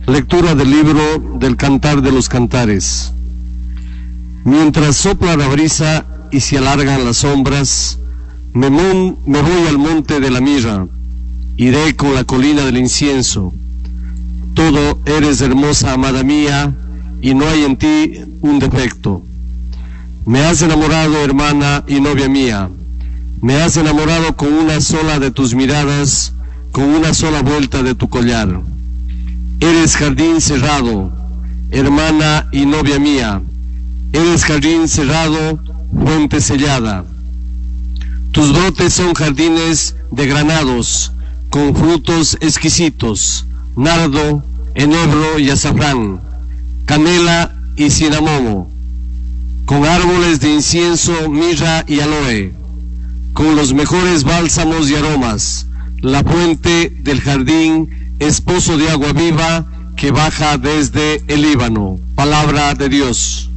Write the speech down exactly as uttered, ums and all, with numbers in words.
Lectura del libro del Cantar de los Cantares. Mientras sopla la brisa y se alargan las sombras, me, mon, me voy al monte de la mirra, iré con la colina del incienso. Todo eres hermosa, amada mía, y no hay en ti un defecto. Me has enamorado, hermana y novia mía, me has enamorado con una sola de tus miradas, con una sola vuelta de tu collar. Eres jardín cerrado, hermana y novia mía, eres jardín cerrado, fuente sellada. Tus brotes son jardines de granados, con frutos exquisitos, nardo, enebro y azafrán, canela y cinamomo, con árboles de incienso, mirra y aloe, con los mejores bálsamos y aromas, la fuente del jardín es pozo de agua viva que baja desde el Líbano. Palabra de Dios.